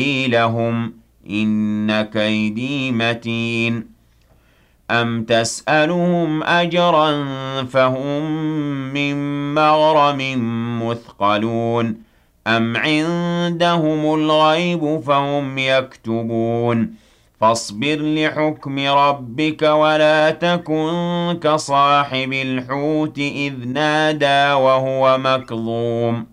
لهم إن كيدي متين أم تسألهم أجرا فهم من مغرم مثقلون أم عندهم الغيب فهم يكتبون فاصبر لحكم ربك ولا تكن كصاحب الحوت إذ نادى وهو مكظوم